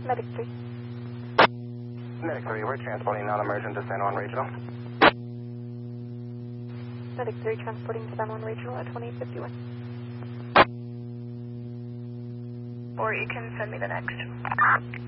Medic 3. Medic 3, we're transporting non-emergent to San Juan Regional. Medic 3 transporting to San Juan Regional at 2851. Or you can send me the next.